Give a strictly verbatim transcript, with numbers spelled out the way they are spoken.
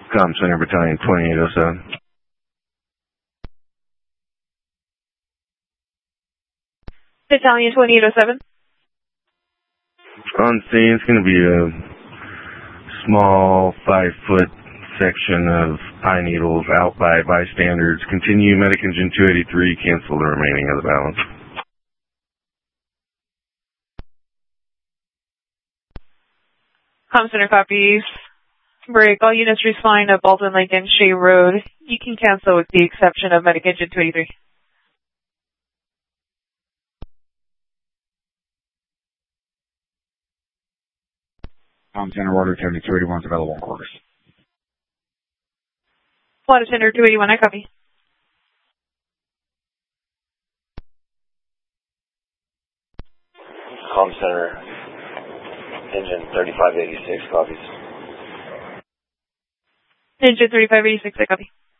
Com Center Battalion twenty-eight oh seven. Battalion twenty-eight oh seven. On scene, it's going to be a small five-foot section of pine needles out by bystanders. Continue Medic Engine two eighty-three, cancel the remaining of the balance. Com Center copies. Break. All units respond to Baldwin Lincoln Shea Road. You can cancel with the exception of Medic Engine two eighty-three. Com Center Water Tony two eighty-one is available in quarters. Water Center two eighty-one, I copy. Com Center Engine thirty-five eighty-six copies. Engine thirty-five eighty-six, I copy.